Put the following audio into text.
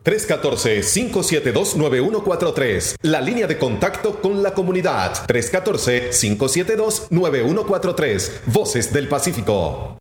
314-572-9143. La línea de contacto con la comunidad. 314-572-9143. Voces del Pacífico.